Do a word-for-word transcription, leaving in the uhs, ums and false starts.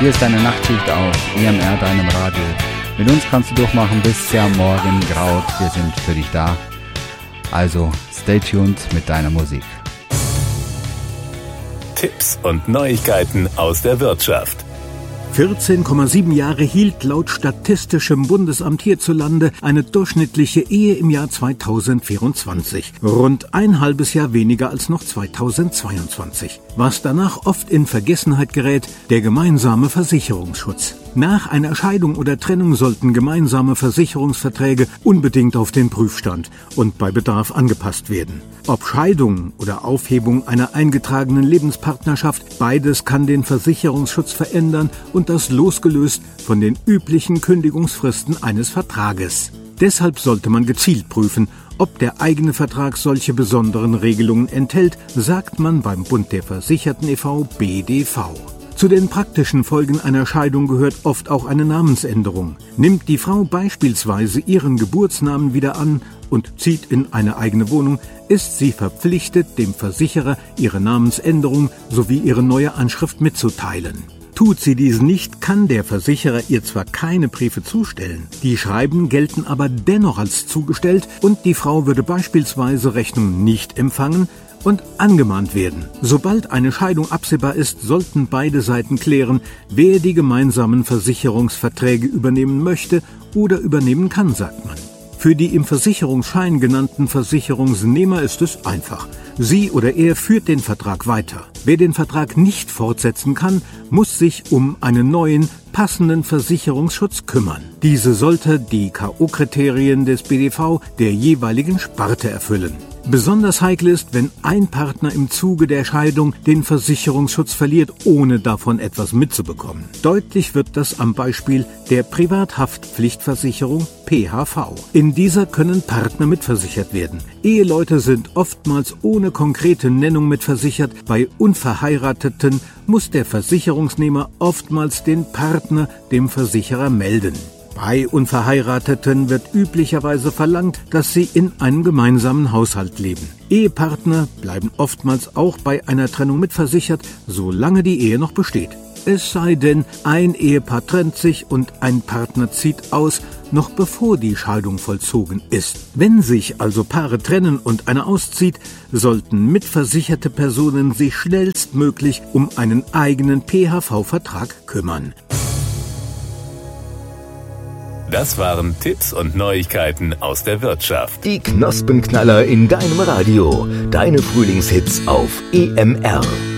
Hier ist deine Nachtschicht auf E M R, deinem Radio. Mit uns kannst du durchmachen bis sehr morgen graut. Wir sind für dich da. Also stay tuned mit deiner Musik. Tipps und Neuigkeiten aus der Wirtschaft. vierzehn Komma sieben Jahre hielt laut Statistischem Bundesamt hierzulande eine durchschnittliche Ehe im Jahr zweitausendvierundzwanzig. Rund ein halbes Jahr weniger als noch zweitausendzweiundzwanzig. Was danach oft in Vergessenheit gerät, der gemeinsame Versicherungsschutz. Nach einer Scheidung oder Trennung sollten gemeinsame Versicherungsverträge unbedingt auf den Prüfstand und bei Bedarf angepasst werden. Ob Scheidung oder Aufhebung einer eingetragenen Lebenspartnerschaft, beides kann den Versicherungsschutz verändern und das losgelöst von den üblichen Kündigungsfristen eines Vertrages. Deshalb sollte man gezielt prüfen, ob der eigene Vertrag solche besonderen Regelungen enthält, sagt man beim Bund der Versicherten e V B D V. Zu den praktischen Folgen einer Scheidung gehört oft auch eine Namensänderung. Nimmt die Frau beispielsweise ihren Geburtsnamen wieder an und zieht in eine eigene Wohnung, ist sie verpflichtet, dem Versicherer ihre Namensänderung sowie ihre neue Anschrift mitzuteilen. Tut sie dies nicht, kann der Versicherer ihr zwar keine Briefe zustellen, die Schreiben gelten aber dennoch als zugestellt und die Frau würde beispielsweise Rechnungen nicht empfangen und angemahnt werden. Sobald eine Scheidung absehbar ist, sollten beide Seiten klären, wer die gemeinsamen Versicherungsverträge übernehmen möchte oder übernehmen kann, sagt man. Für die im Versicherungsschein genannten Versicherungsnehmer ist es einfach. Sie oder er führt den Vertrag weiter. Wer den Vertrag nicht fortsetzen kann, muss sich um einen neuen, passenden Versicherungsschutz kümmern. Diese sollte die K O-Kriterien des B D V der jeweiligen Sparte erfüllen. Besonders heikel ist, wenn ein Partner im Zuge der Scheidung den Versicherungsschutz verliert, ohne davon etwas mitzubekommen. Deutlich wird das am Beispiel der Privathaftpflichtversicherung P H V. In dieser können Partner mitversichert werden. Eheleute sind oftmals ohne konkrete Nennung mitversichert. Bei Unverheirateten muss der Versicherungsnehmer oftmals den Partner dem Versicherer melden. Bei Unverheirateten wird üblicherweise verlangt, dass sie in einem gemeinsamen Haushalt leben. Ehepartner bleiben oftmals auch bei einer Trennung mitversichert, solange die Ehe noch besteht. Es sei denn, ein Ehepaar trennt sich und ein Partner zieht aus, noch bevor die Scheidung vollzogen ist. Wenn sich also Paare trennen und einer auszieht, sollten mitversicherte Personen sich schnellstmöglich um einen eigenen P H V-Vertrag kümmern. Das waren Tipps und Neuigkeiten aus der Wirtschaft. Die Knospenknaller in deinem Radio. Deine Frühlingshits auf E M R.